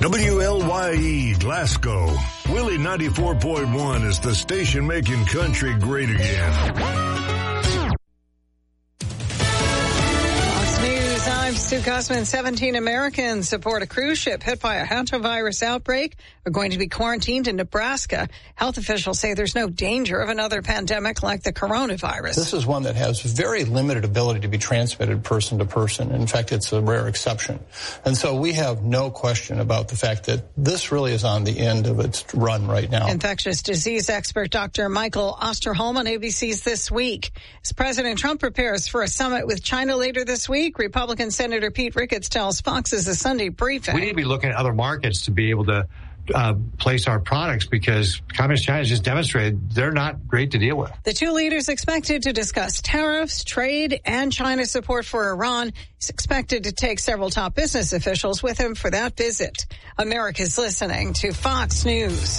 WLYE Glasgow. Willie 94.1 is the station making country great again. I'm Sue Cussman. 17 Americans aboard a cruise ship hit by a hantavirus outbreak are going to be quarantined in Nebraska. Health officials say there's no danger of another pandemic like the coronavirus. This is one that has very limited ability to be transmitted person to person. In fact, it's a rare exception. And so we have no question about the fact that this really is on the end of its run right now. Infectious disease expert Dr. Michael Osterholm on ABC's This Week. As President Trump prepares for a summit with China later this week, Republican Senator Pete Ricketts tells Fox's A Sunday Briefing. We need to be looking at other markets to be able to place our products because Communist China has just demonstrated they're not great to deal with. The two leaders expected to discuss tariffs, trade, and China's support for Iran. He's expected to take several top business officials with him for that visit. America's listening to Fox News.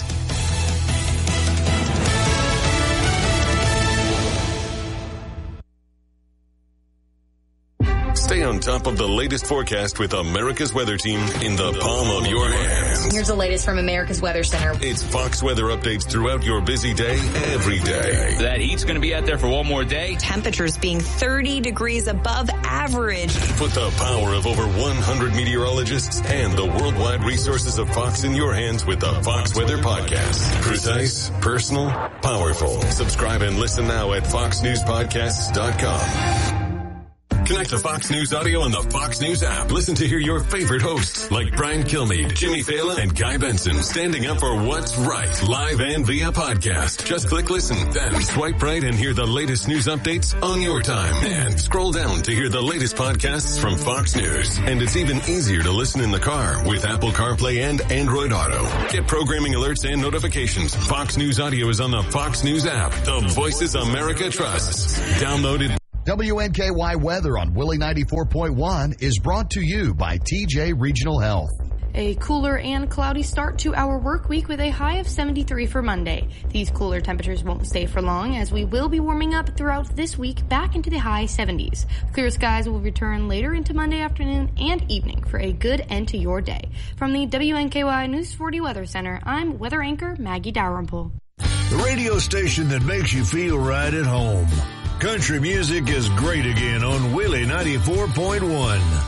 Stay on top of the latest forecast with America's Weather Team in the palm of your hands. Here's the latest from America's Weather Center. It's Fox weather updates throughout your busy day, every day. That heat's going to be out there for one more day. Temperatures being 30 degrees above average. Put the power of over 100 meteorologists and the worldwide resources of Fox in your hands with the Fox Weather Podcast. Precise, personal, powerful. Subscribe and listen now at foxnewspodcasts.com. Connect to Fox News Audio on the Fox News app. Listen to hear your favorite hosts like Brian Kilmeade, Jimmy Fallon, and Guy Benson standing up for what's right, live and via podcast. Just click listen, then swipe right and hear the latest news updates on your time. And scroll down to hear the latest podcasts from Fox News. And it's even easier to listen in the car with Apple CarPlay and Android Auto. Get programming alerts and notifications. Fox News Audio is on the Fox News app. The voices America trusts. Download it. WNKY weather on Willie 94.1 is brought to you by TJ Regional Health. A cooler and cloudy start to our work week with a high of 73 for Monday. These cooler temperatures won't stay for long as we will be warming up throughout this week back into the high 70s. Clear skies will return later into Monday afternoon and evening for a good end to your day. From the WNKY News 40 Weather Center, I'm weather anchor Maggie Dalrymple. The radio station that makes you feel right at home. Country music is great again on Willie 94.1.